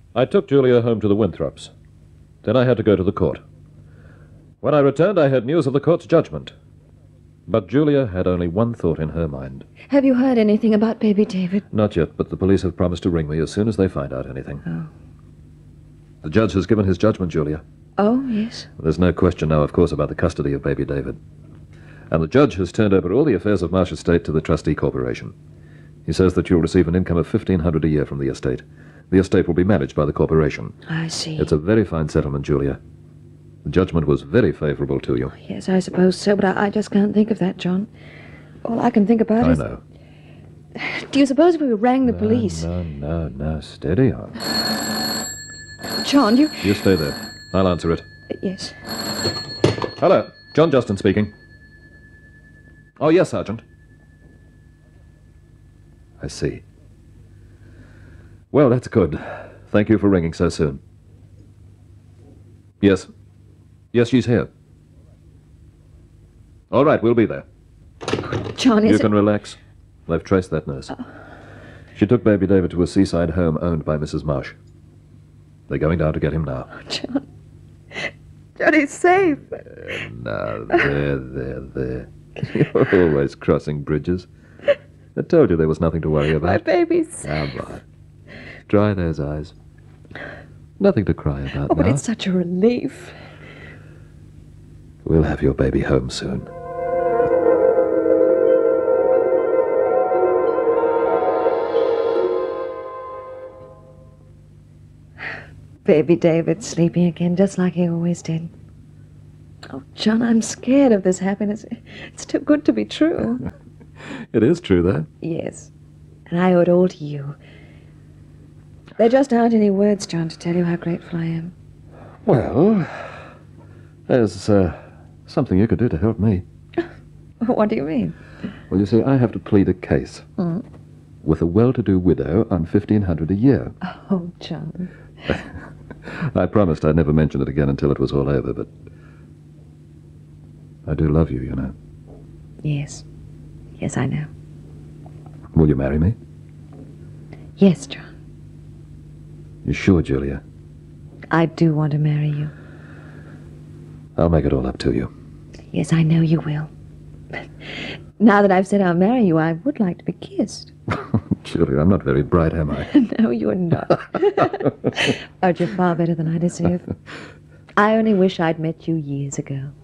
I took Julia home to the Winthrops. Then I had to go to the court. When I returned, I heard news of the court's judgment. But Julia had only one thought in her mind. Have you heard anything about baby David? Not yet, but the police have promised to ring me as soon as they find out anything. Oh. The judge has given his judgment, Julia. Oh, yes. There's no question now, of course, about the custody of baby David. And the judge has turned over all the affairs of Marsh Estate to the trustee corporation. He says that you'll receive an income of $1,500 a year from the estate. The estate will be managed by the corporation. I see. It's a very fine settlement, Julia. The judgment was very favorable to you. Yes, I suppose so, but I just can't think of that, John. All I can think about I is... know. Do you suppose if we rang the police... No. Steady on. John, you... You stay there. I'll answer it. Yes. Hello. John Justin speaking. Oh, yes, Sergeant. I see. Well, that's good. Thank you for ringing so soon. Yes. Yes, she's here. All right, we'll be there. John, You can relax. I've traced that nurse. She took baby David to a seaside home owned by Mrs. Marsh. They're going down to get him now. John. John, he's safe. Now, there. You're always crossing bridges. I told you there was nothing to worry about. My baby's... Come on. Dry those eyes. Nothing to cry about Oh, but now. it's such a relief. We'll have your baby home soon. Baby David's sleeping again, just like he always did. Oh, John, I'm scared of this happiness. It's too good to be true. It is true, though. Yes, and I owe it all to you. There just aren't any words, John, to tell you how grateful I am. Well, there's something you could do to help me. What do you mean? Well, you see, I have to plead a case with a well-to-do widow on $1,500 a year. Oh, John. I promised I'd never mention it again until it was all over, but I do love you, you know. Yes. Yes, I know. Will you marry me? Yes, John. You sure, Julia? I do want to marry you. I'll make it all up to you. Yes, I know you will. Now that I've said I'll marry you, I would like to be kissed. Julia, I'm not very bright, am I? No, you're not. Oh, you're far better than I deserve. I only wish I'd met you years ago.